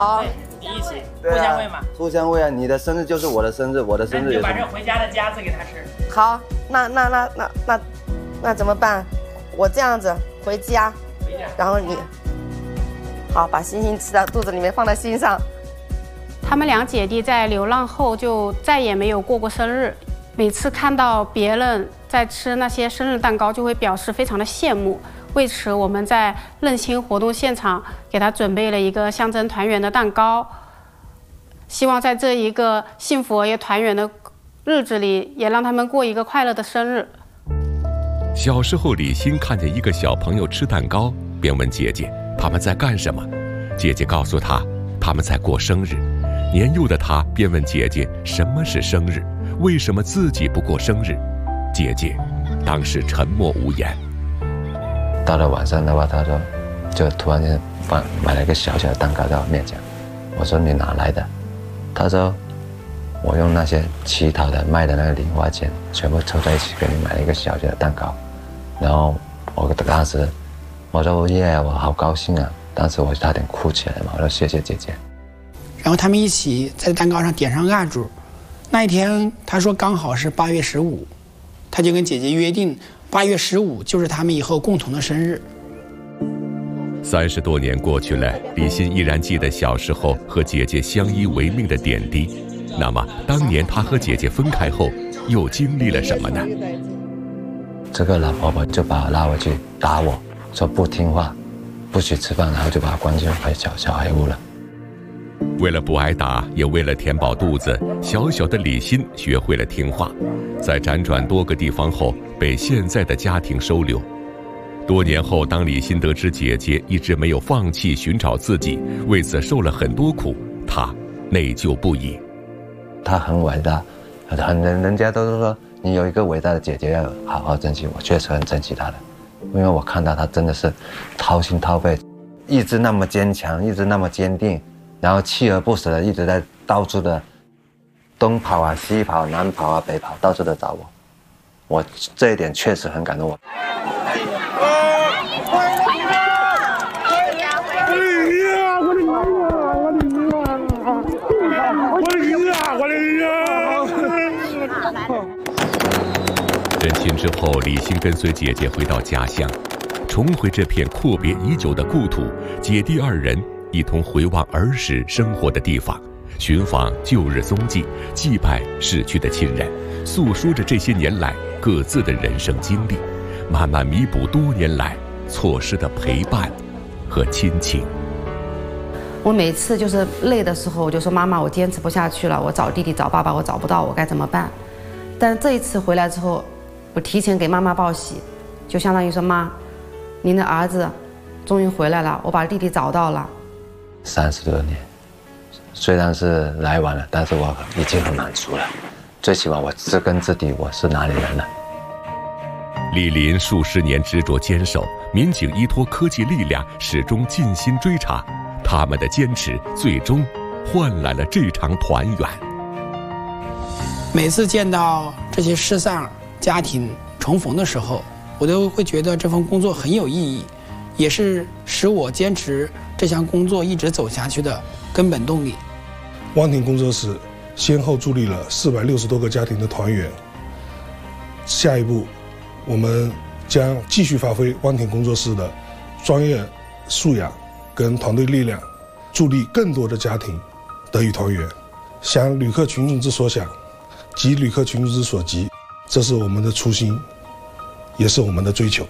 好，你一起互相喂嘛。 互相喂啊，你的生日就是我的生日，我的生日。 那你就把这回家的夹子给他吃。 好，那怎么办？我这样子回家，然后你好把星星吃到肚子里面，放在心上。 他们两姐弟在流浪后就再也没有过过生日，每次看到别人在吃那些生日蛋糕，就会表示非常的羡慕。为此，我们在认亲活动现场给他准备了一个象征团圆的蛋糕，希望在这一个幸福而又团圆的日子里，也让他们过一个快乐的生日。 小时候，李欣看见一个小朋友吃蛋糕，便问姐姐他们在干什么。姐姐告诉他，他们在过生日。年幼的他便问姐姐什么是生日，为什么自己不过生日。姐姐当时沉默无言。 到了晚上的话，他说就突然间买了一个小小的蛋糕在我面前。我说你哪来的？他说我用那些乞讨的卖的那个零花钱全部凑在一起给你买了一个小小的蛋糕。然后我当时我说耶，我好高兴啊！当时我差点哭起来嘛，我说谢谢姐姐。 然后他们一起在蛋糕上点上蜡烛。那一天他说刚好是8月15，他就跟姐姐约定8月15就是他们以后共同的生日。 30多年过去了，李欣依然记得小时候和姐姐相依为命的点滴。那么当年他和姐姐分开后又经历了什么呢？ 这个老婆婆就把我拉回去打我，说不听话不许吃饭，然后就把我关进小黑屋了。 为了不挨打，也为了填饱肚子，小小的李欣学会了听话。在辗转多个地方后，被现在的家庭收留。多年后，当李欣得知姐姐一直没有放弃寻找自己，为此受了很多苦，她内疚不已。 她很伟大，人家都说你有一个伟大的姐姐要好好珍惜，我确实很珍惜她的，因为我看到她真的是掏心掏肺，一直那么坚强，一直那么坚定，然后锲而不舍的一直在到处的东跑啊西跑南跑啊北跑，到处的找我这一点确实很感动我。 认亲之后，李欣跟随姐姐回到家乡，重回这片阔别已久的故土。姐弟二人一同回望儿时生活的地方，寻访旧日踪迹，祭拜逝去的亲人，诉说着这些年来各自的人生经历，慢慢弥补多年来错失的陪伴和亲情。 我每次就是累的时候，我就说妈妈，我坚持不下去了，我找弟弟找爸爸我找不到，我该怎么办？但这一次回来之后，我提前给妈妈报喜，就相当于说妈，您的儿子终于回来了，我把弟弟找到了。 30多年，虽然是来晚了，但是我已经很满足了。最起码我知根知底，我是哪里人了。 莅临数十年执着坚守，民警依托科技力量，始终尽心追查。他们的坚持最终换来了这场团圆。 每次见到这些失散家庭重逢的时候，我都会觉得这份工作很有意义，也是使我坚持这项工作一直走下去的根本动力。 汪婷工作室先后助力了460多个家庭的团圆。下一步，我们将继续发挥汪婷工作室的专业素养跟团队力量，助力更多的家庭得以团圆。想旅客群众之所想，急旅客群众之所急，这是我们的初心，也是我们的追求。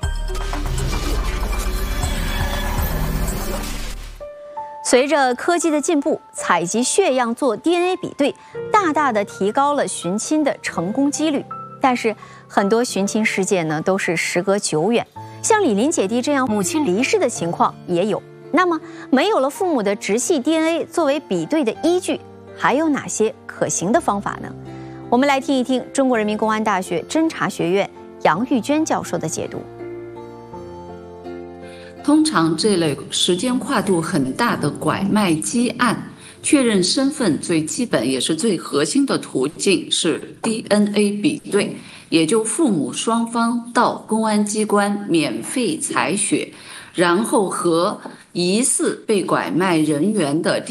随着科技的进步，采集血样做 DNA 比对，大大的提高了寻亲的成功几率。但是很多寻亲事件呢，都是时隔久远，像李林姐弟这样母亲离世的情况也有。那么没有了父母的直系 DNA 作为比对的依据，还有哪些可行的方法呢？我们来听一听中国人民公安大学侦查学院杨玉娟教授的解读。 通常这类时间跨度很大的拐卖畸案，确认身份最基本也是最核心的途径是 DNA 比对，也就父母双方到公安机关免费采血，然后和疑似被拐卖人员的